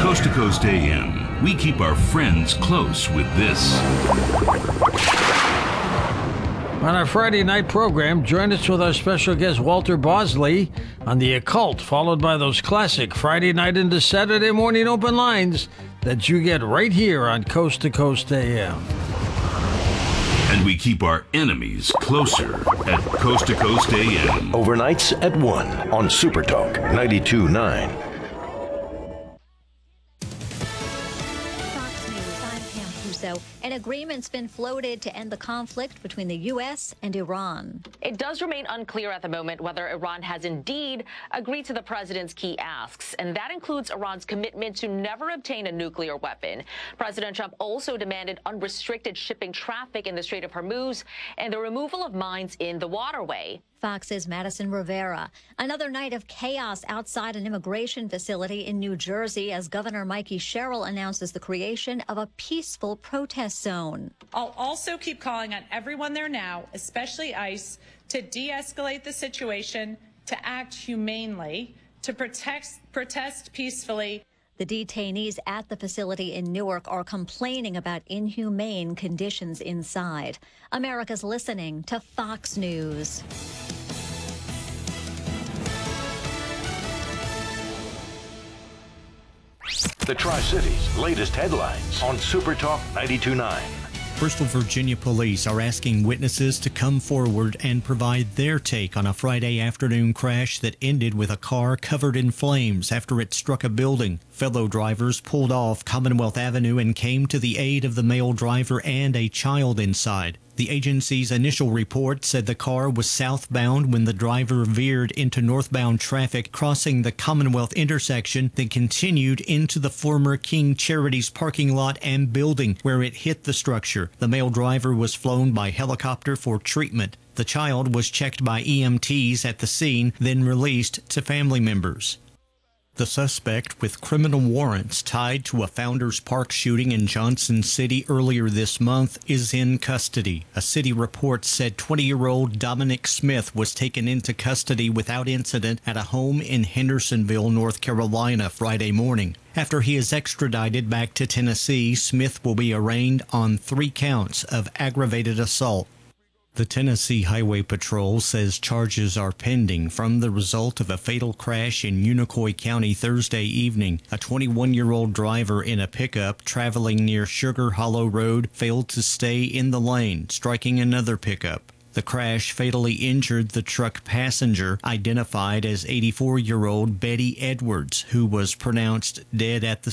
Coast to Coast AM, we keep our friends close with this. On our Friday night program, join us with our special guest Walter Bosley on the occult, followed by those classic Friday night into Saturday morning open lines that you get right here on Coast to Coast AM. And we keep our enemies closer at Coast to Coast AM. Overnights at 1 on Super Talk 92.9. An agreement's been floated to end the conflict between the U.S. and Iran. It does remain unclear at the moment whether Iran has indeed agreed to the president's key asks, and that includes Iran's commitment to never obtain a nuclear weapon. President Trump also demanded unrestricted shipping traffic in the Strait of Hormuz and the removal of mines in the waterway. Fox's Madison Rivera. Another night of chaos outside an immigration facility in New Jersey as Governor Mikey Sherrill announces the creation of a peaceful protest zone. I'll also keep calling on everyone there now, especially ICE, to de-escalate the situation, to act humanely, to protest peacefully. The detainees at the facility in Newark are complaining about inhumane conditions inside. America's listening to Fox News. The Tri-Cities' latest headlines on Super Talk 92.9. Bristol, Virginia police are asking witnesses to come forward and provide their take on a Friday afternoon crash that ended with a car covered in flames after it struck a building. Fellow drivers pulled off Commonwealth Avenue and came to the aid of the male driver and a child inside. The agency's initial report said the car was southbound when the driver veered into northbound traffic, crossing the Commonwealth intersection, then continued into the former King Charities parking lot and building, where it hit the structure. The male driver was flown by helicopter for treatment. The child was checked by EMTs at the scene, then released to family members. The suspect with criminal warrants tied to a Founders Park shooting in Johnson City earlier this month is in custody. A city report said 20-year-old Dominic Smith was taken into custody without incident at a home in Hendersonville, North Carolina, Friday morning. After he is extradited back to Tennessee, Smith will be arraigned on 3 counts of aggravated assault. The Tennessee Highway Patrol says charges are pending from the result of a fatal crash in Unicoi County Thursday evening. A 21-year-old driver in a pickup traveling near Sugar Hollow Road failed to stay in the lane, striking another pickup. The crash fatally injured the truck passenger, identified as 84-year-old Betty Edwards, who was pronounced dead at the